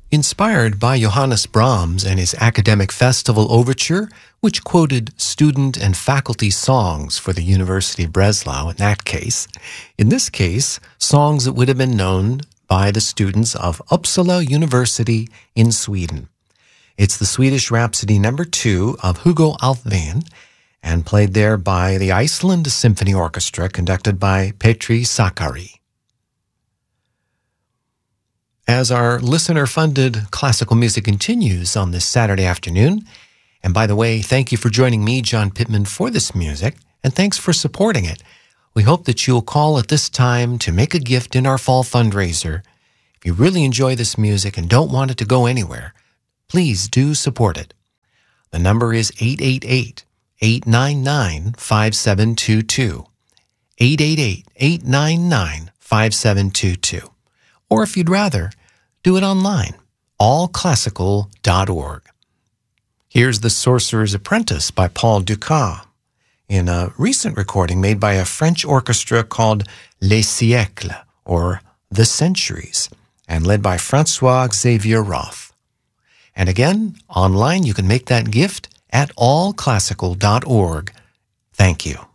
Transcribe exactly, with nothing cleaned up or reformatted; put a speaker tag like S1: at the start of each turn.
S1: Inspired by Johannes Brahms and his Academic Festival Overture, which quoted student and faculty songs for the University of Breslau in that case, in this case, songs that would have been known by the students of Uppsala University in Sweden. It's the Swedish Rhapsody number two of Hugo Alfvén, and played there by the Iceland Symphony Orchestra, conducted by Petri Sakari. As our listener-funded classical music continues on this Saturday afternoon, and by the way, thank you for joining me, John Pittman, for this music, and thanks for supporting it. We hope that you'll call at this time to make a gift in our fall fundraiser. If you really enjoy this music and don't want it to go anywhere, please do support it. The number is eight eight eight, eight nine nine, five seven two two, eight eight eight, eight nine nine, five seven two two. Or if you'd rather, do it online, all classical dot org. Here's The Sorcerer's Apprentice by Paul Dukas in a recent recording made by a French orchestra called Les Siècles, or The Centuries, and led by Francois Xavier Roth. And again, online you can make that gift at all classical dot org. Thank you.